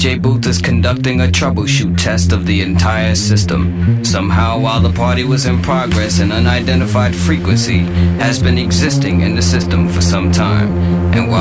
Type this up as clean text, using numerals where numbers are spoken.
DJ Booth is conducting a troubleshoot test of the entire system. Somehow, while the party was in progress, an unidentified frequency has been existing in the system for some time, and while